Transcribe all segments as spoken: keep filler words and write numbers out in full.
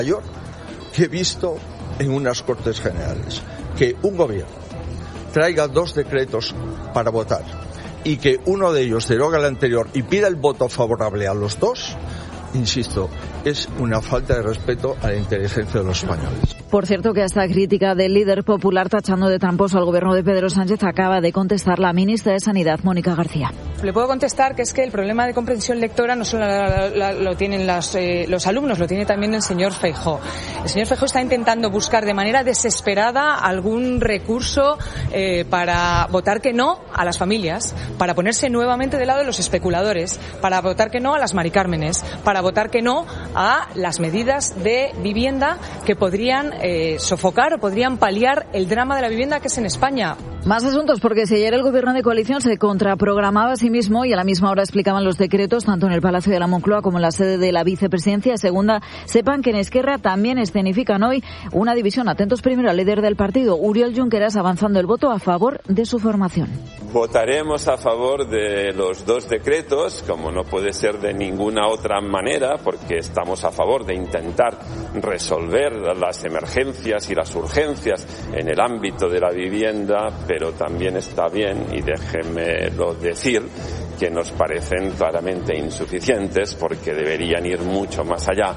mayor que he visto en unas Cortes Generales. Que un gobierno traiga dos decretos para votar y que uno de ellos deroga el anterior y pida el voto favorable a los dos, insisto, es una falta de respeto a la inteligencia de los españoles. Por cierto, que a esta crítica del líder popular tachando de tramposo al gobierno de Pedro Sánchez acaba de contestar la ministra de Sanidad, Mónica García. Le puedo contestar que es que el problema de comprensión lectora no solo la, la, lo tienen las, eh, los alumnos, lo tiene también el señor Feijóo. El señor Feijóo está intentando buscar de manera desesperada algún recurso eh, para votar que no a las familias, para ponerse nuevamente del lado de los especuladores, para votar que no a las Maricármenes, para votar que no a las medidas de vivienda que podrían eh, sofocar o podrían paliar el drama de la vivienda que es en España. Más asuntos, porque si ayer el gobierno de coalición se contraprogramaba a sí mismo y a la misma hora explicaban los decretos tanto en el Palacio de la Moncloa como en la sede de la vicepresidencia segunda, sepan que en Esquerra también escenifican hoy una división. Atentos primero al líder del partido, Oriol Junqueras, avanzando el voto a favor de su formación. Votaremos a favor de los dos decretos, como no puede ser de ninguna otra manera, porque estamos a favor de intentar resolver las emergencias y las urgencias en el ámbito de la vivienda, pero también está bien, y déjenmelo decir, que nos parecen claramente insuficientes porque deberían ir mucho más allá.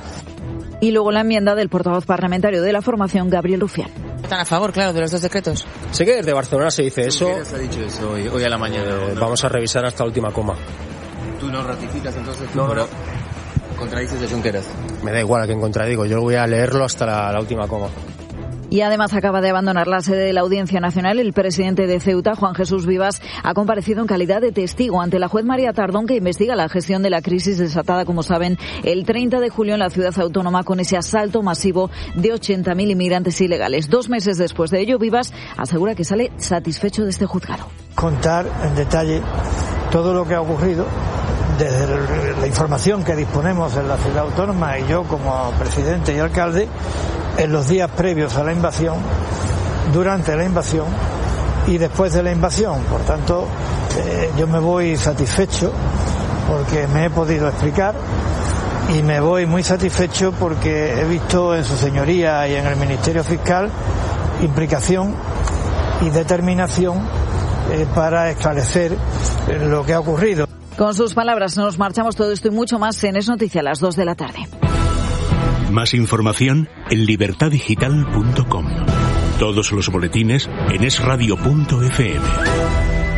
Y luego la enmienda del portavoz parlamentario de la formación, Gabriel Rufián. ¿Están a favor, claro, de los dos decretos? Sé que desde Barcelona se dice eso. ¿Quién ha dicho eso hoy, hoy a la mañana? Eh, vamos a revisar hasta la última coma. ¿Tú no ratificas entonces? No, no. ¿Contradices a Junqueras? Me da igual a quien contradigo, yo voy a leerlo hasta la, la última coma. Y además acaba de abandonar la sede de la Audiencia Nacional. El presidente de Ceuta, Juan Jesús Vivas, ha comparecido en calidad de testigo ante la juez María Tardón, que investiga la gestión de la crisis desatada, como saben, el treinta de julio en la ciudad autónoma con ese asalto masivo de ochenta mil inmigrantes ilegales. Dos meses después de ello, Vivas asegura que sale satisfecho de este juzgado. Contar en detalle todo lo que ha ocurrido desde la información que disponemos en la ciudad autónoma y yo como presidente y alcalde en los días previos a la invasión, durante la invasión y después de la invasión. Por tanto, eh, yo me voy satisfecho porque me he podido explicar y me voy muy satisfecho porque he visto en su señoría y en el Ministerio Fiscal implicación y determinación eh, para esclarecer eh, lo que ha ocurrido. Con sus palabras nos marchamos. Todo esto y mucho más en Es Noticia a las dos de la tarde. Más información en libertad digital punto com. Todos los boletines en es radio punto efe eme.